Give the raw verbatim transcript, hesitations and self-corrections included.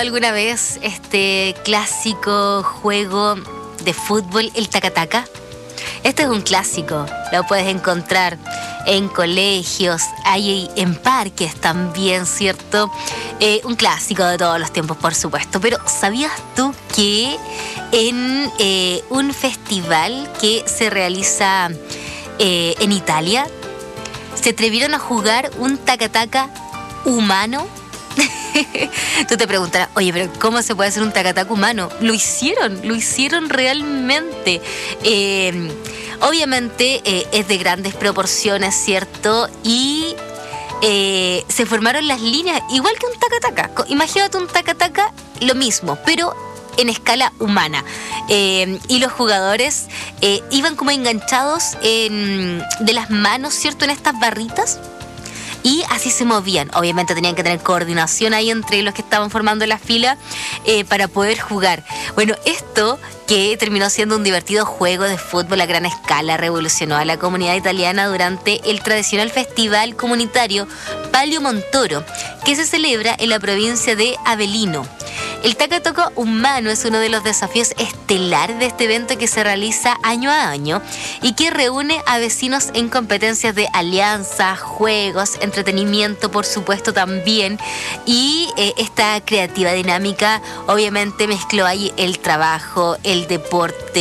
alguna vez este clásico juego de fútbol, el taca-taca? Este es un clásico, lo puedes encontrar en colegios, hay en parques también, ¿cierto? Eh, un clásico de todos los tiempos, por supuesto. Pero ¿sabías tú que en eh, un festival que se realiza eh, en Italia, se atrevieron a jugar un taca-taca humano? Tú te preguntarás, oye, pero ¿cómo se puede hacer un taca-taca humano? Lo hicieron, lo hicieron realmente. Eh, obviamente eh, es de grandes proporciones, ¿cierto? Y eh, se formaron las líneas, igual que un taca-taca. Imagínate un taca-taca, lo mismo, pero en escala humana. Eh, y los jugadores eh, iban como enganchados en, de las manos, ¿cierto? En estas barritas. Y así se movían. Obviamente tenían que tener coordinación ahí entre los que estaban formando la fila eh, para poder jugar. Bueno, esto que terminó siendo un divertido juego de fútbol a gran escala revolucionó a la comunidad italiana durante el tradicional festival comunitario Palio Montoro, que se celebra en la provincia de Avellino. El taca-taca humano es uno de los desafíos estelares de este evento que se realiza año a año y que reúne a vecinos en competencias de alianza, juegos, entretenimiento, por supuesto también. Y eh, esta creativa dinámica obviamente mezcló ahí el trabajo, el deporte,